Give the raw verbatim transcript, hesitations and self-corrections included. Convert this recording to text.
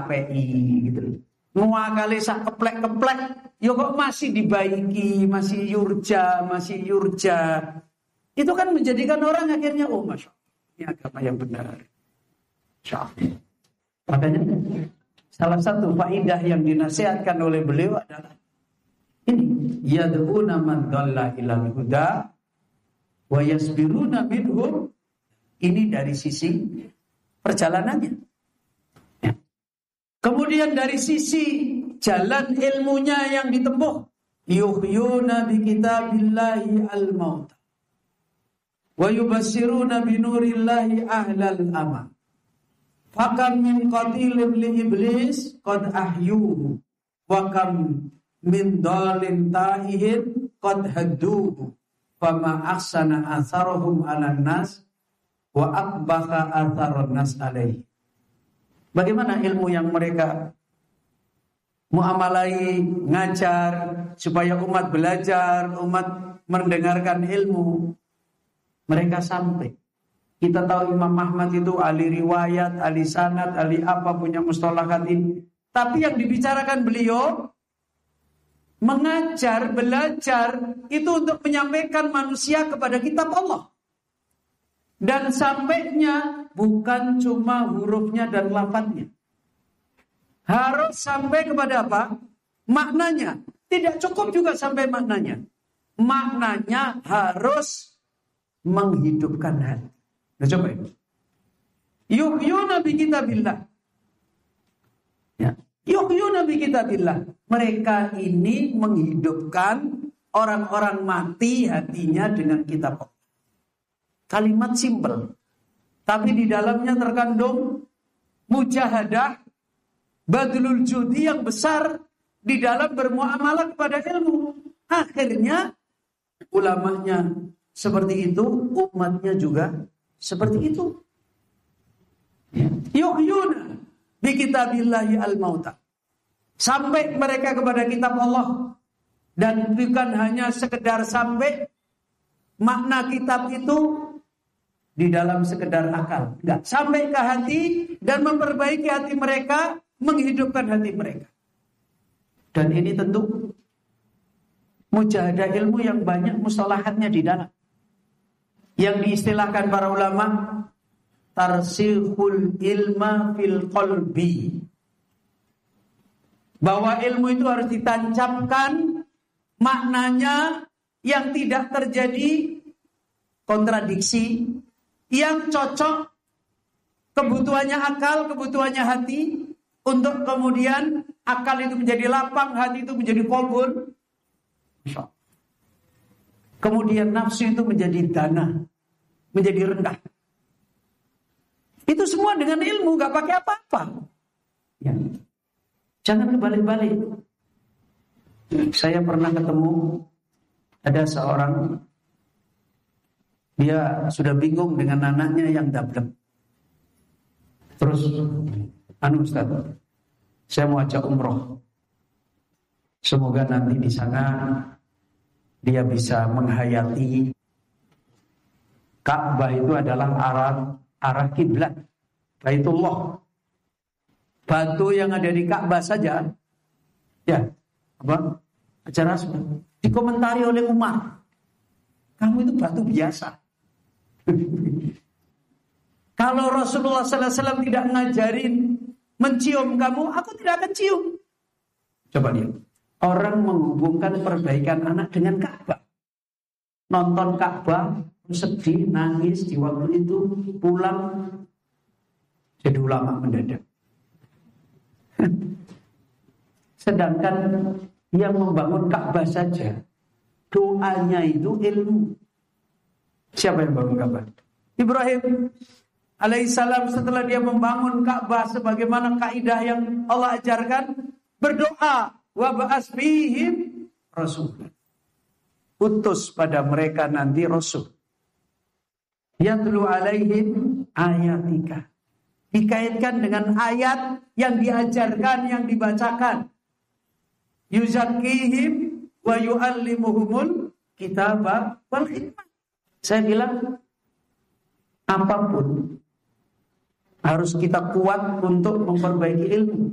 sapei gitu loh. Nguakale sak keplek-keplek, yo kok masih dibaiki, masih yurja, masih yurja. Itu kan menjadikan orang akhirnya, oh masya Allah, ini agama yang benar. Masya Allah. Makanya salah satu faidah yang dinasihatkan oleh beliau adalah ini, yad'una man dhalla ilal huda wa yasbiruna minhum. Ini dari sisi perjalanannya. Ya. Kemudian dari sisi jalan ilmunya yang ditempuh, yuhyuna bi kitabillahi al-maut wa yubassiruna bi nurillahi ahlal amal. Fakam min qatilin li iblis qad ahyuhu wa kam min dalin ta'ihin qad hadduhu fama ahsana atharuhum 'alan nas wa akbaha atharun nas alaihi. Bagaimana ilmu yang mereka muamalai, ngajar supaya umat belajar, umat mendengarkan ilmu, mereka sampai. Kita tahu Imam Ahmad itu ahli riwayat, ahli sanad, ahli apa, punya mustalahat ini. Tapi yang dibicarakan beliau mengajar, belajar itu untuk menyampaikan manusia kepada kitab Allah. Dan sampainya bukan cuma hurufnya dan lafadznya. Harus sampai kepada apa? Maknanya. Tidak cukup juga sampai maknanya. Maknanya harus menghidupkan hati. Nah, coba ini. Yuhyuna bi kitabillah. Ya. Yuhyuna bi kitabillah. Mereka ini menghidupkan orang-orang mati hatinya dengan kitab Allah. Kalimat simpel, tapi di dalamnya terkandung mujahadah, badlul judi yang besar di dalam bermuamalah kepada ilmu. Akhirnya ulamanya seperti itu, umatnya juga seperti itu. Yuhyuna bi kitabillahi al-mauta. Sampai mereka kepada kitab Allah. Dan bukan hanya sekedar sampai makna kitab itu di dalam sekedar akal. Enggak, sampai ke hati dan memperbaiki hati mereka, menghidupkan hati mereka. Dan ini tentu mujahadah ilmu yang banyak mustalahatnya di dalam. Yang diistilahkan para ulama tarsihul ilma fil qalbi. Bahwa ilmu itu harus ditancapkan maknanya yang tidak terjadi kontradiksi, yang cocok kebutuhannya akal, kebutuhannya hati, untuk kemudian akal itu menjadi lapang, hati itu menjadi qabul. Kemudian nafsu itu menjadi dana, menjadi rendah. Itu semua dengan ilmu, gak pakai apa-apa. Ya. Jangan kebalik-balik. Saya pernah ketemu ada seorang, dia sudah bingung dengan anaknya yang dablek. Terus, anu Ustaz, saya mau ajak umroh. Semoga nanti di sana dia bisa menghayati Ka'bah itu adalah arah arah kiblat, Baitullah. Batu yang ada di Ka'bah saja, ya, apa? Acara dikomentari oleh Umar. Kamu itu batu biasa. Kalau Rasulullah sallallahu alaihi wasallam tidak ngajarin mencium kamu, aku tidak akan cium. Coba lihat. Orang menghubungkan perbaikan anak dengan Ka'bah. Nonton Ka'bah, sedih, nangis di waktu itu, pulang jadi ulama mendadak. Sedangkan yang membangun Ka'bah saja, doanya itu ilmu. Siapa yang bangun Ka'bah? Ibrahim alaihissalam setelah dia membangun Ka'bah sebagaimana kaidah yang Allah ajarkan, berdoa, wa ba'as fihim rasul. Utus pada mereka nanti rasul. Yatlu alaihim ayatika. Dikaitkan dengan ayat yang diajarkan, yang dibacakan. Yuzakkihim wa yu'allimuhumul kitaba wal hikmah. Saya bilang, apapun harus kita kuat untuk memperbaiki ilmu.